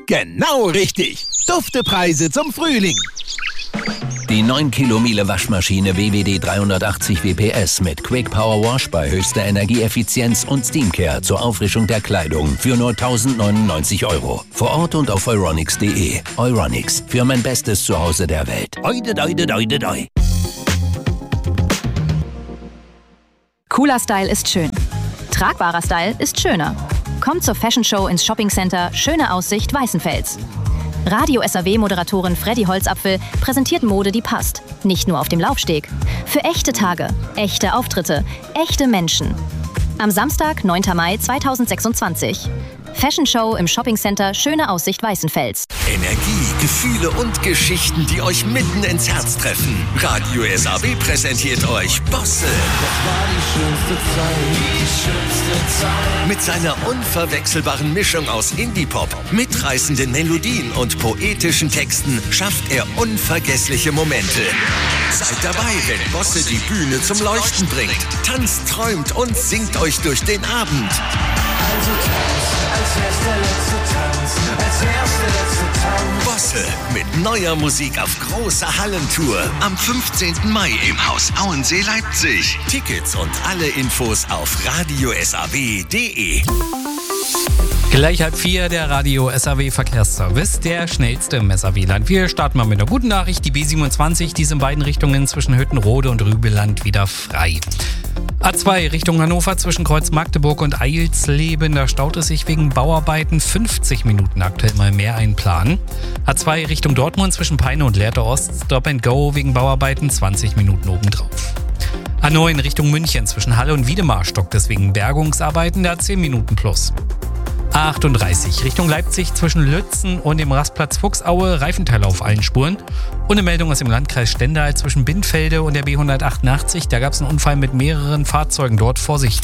Genau richtig. Duftepreise zum Frühling. Die 9 Kilo Miele Waschmaschine WWD 380 WPS mit Quick Power Wash bei höchster Energieeffizienz und Steamcare zur Auffrischung der Kleidung für nur 1.099 €. Vor Ort und auf euronics.de. Euronics, für mein bestes Zuhause der Welt. Oide, oide, oide, oide. Cooler Style ist schön. Tragbarer Style ist schöner. Kommt zur Fashion Show ins Shoppingcenter Schöne Aussicht Weißenfels. Radio SAW-Moderatorin Freddy Holzapfel präsentiert Mode, die passt. Nicht nur auf dem Laufsteg. Für echte Tage, echte Auftritte, echte Menschen. Am Samstag, 9. Mai 2026. Fashion Show im Shoppingcenter Schöne Aussicht Weißenfels. Energie, Gefühle und Geschichten, die euch mitten ins Herz treffen. Radio SAW präsentiert euch Bosse. Das war die schönste Zeit. Mit seiner unverwechselbaren Mischung aus Indie-Pop, mitreißenden Melodien und poetischen Texten schafft er unvergessliche Momente. Seid dabei, wenn Bosse die Bühne zum Leuchten bringt. Tanzt, träumt und singt euch durch den Abend. Also tanz, als wär's der letzte Tanz, als wär's der letzte Tanz. Bosse mit neuer Musik auf großer Hallentour am 15. Mai im Haus Auensee Leipzig. Tickets und alle Infos auf radiosaw.de. Gleich 3:30 der Radio SAW Verkehrsservice, der schnellste im SAW-Land. Wir starten mal mit einer guten Nachricht. Die B27, die ist in beiden Richtungen zwischen Hüttenrode und Rübeland wieder frei. A2 Richtung Hannover zwischen Kreuz Magdeburg und Eilsleben. Da staut es sich wegen Bauarbeiten 50 Minuten aktuell mal mehr einplanen. A2 Richtung Dortmund zwischen Peine und Lehrte Ost. Stop and Go wegen Bauarbeiten 20 Minuten obendrauf. A9 Richtung München zwischen Halle und Wiedemar stockt es wegen Bergungsarbeiten. Da 10 Minuten plus. A38 Richtung Leipzig zwischen Lützen und dem Rastplatz Fuchsaue, Reifenteile auf allen Spuren. Und eine Meldung aus dem Landkreis Stendal zwischen Bindfelde und der B188. Da gab es einen Unfall mit mehreren Fahrzeugen dort. Vorsicht!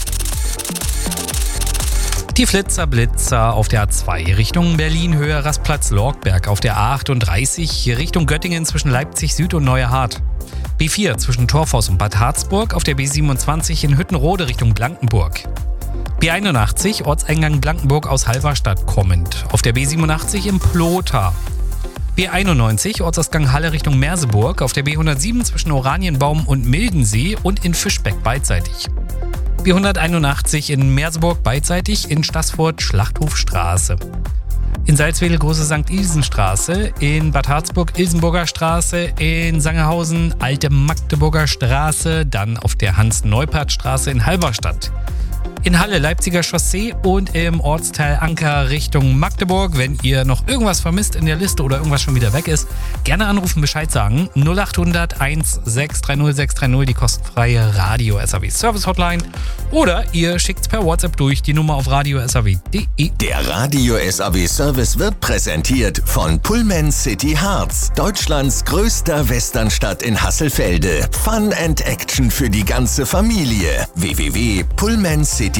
Die Blitzer auf der A2 Richtung Berlin, Höhe Rastplatz Lorgberg. Auf der A38 Richtung Göttingen zwischen Leipzig Süd und Neuerhardt. B4 zwischen Torfhaus und Bad Harzburg. Auf der B27 in Hüttenrode Richtung Blankenburg. B81 Ortseingang Blankenburg aus Halberstadt kommend. Auf der B87 in Plotha. B91 Ortsausgang Halle Richtung Merseburg. Auf der B107 zwischen Oranienbaum und Mildensee und in Fischbeck beidseitig. B181 in Merseburg beidseitig, in Staßfurt Schlachthofstraße. In Salzwedel Große St. Ilsenstraße, in Bad Harzburg Ilsenburger Straße, in Sangerhausen Alte Magdeburger Straße, dann auf der Hans-Neupert-Straße in Halberstadt. In Halle Leipziger Chaussee und im Ortsteil Anker Richtung Magdeburg. Wenn ihr noch irgendwas vermisst in der Liste oder irgendwas schon wieder weg ist, gerne anrufen, Bescheid sagen. 0800 1630 630, die kostenfreie Radio SAW Service Hotline. Oder ihr schickt's per WhatsApp durch, die Nummer auf radiosaw.de. Der Radio SAW Service wird präsentiert von Pullman City Harz, Deutschlands größter Westernstadt in Hasselfelde. Fun and Action für die ganze Familie. www.pullmancityharz.de.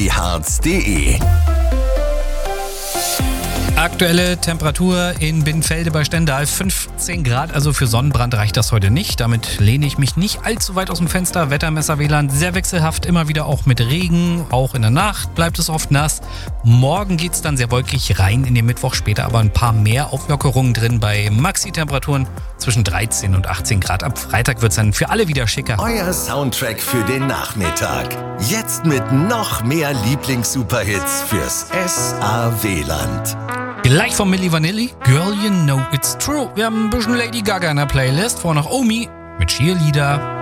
Aktuelle Temperatur in Binnenfelde bei Stendal 15 Grad, also für Sonnenbrand reicht das heute nicht. Damit lehne ich mich nicht allzu weit aus dem Fenster. Wettermesser WLAN sehr wechselhaft, immer wieder auch mit Regen. Auch in der Nacht bleibt es oft nass. Morgen geht es dann sehr wolkig rein in den Mittwoch, später aber ein paar mehr Auflockerungen drin bei Maxi-Temperaturen zwischen 13 und 18 Grad. Ab Freitag wird es dann für alle wieder schicker. Euer Soundtrack für den Nachmittag. Jetzt mit noch mehr Lieblings-Superhits fürs SAW-Land. Gleich von Milli Vanilli, Girl You Know It's True. Wir haben ein bisschen Lady Gaga in der Playlist. Vor noch Omi mit Cheerleader.